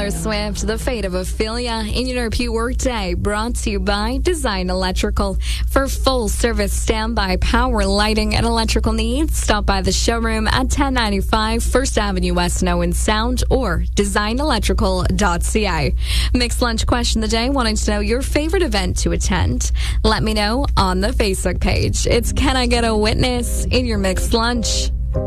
Taylor Swift, The Fate of Ophelia, in your Pew Workday, brought to you by Design Electrical. For full service standby power, lighting, and electrical needs, stop by the showroom at 1095 First Avenue West in Owen Sound or designelectrical.ca. Mixed lunch question of the day, wanting to know your favorite event to attend. Let me know on the Facebook page. It's Can I Get a Witness in your mixed lunch?